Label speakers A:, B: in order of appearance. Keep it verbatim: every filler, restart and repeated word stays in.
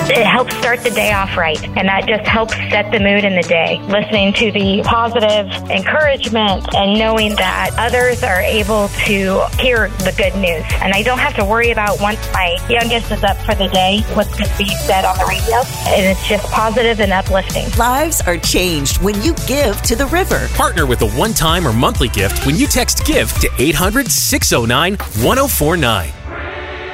A: it helps start the day off right. And that just helps set the mood in the day. Listening to the positive encouragement and knowing that others are able to hear the good news. And I don't have to worry about once my youngest is up for the day, what's going to be said on the radio. And it's just positive and uplifting.
B: Lives are changed when you give to the river.
C: Partner with a one-time or monthly gift when you text GIVE to eight hundred, six oh nine, one oh four nine.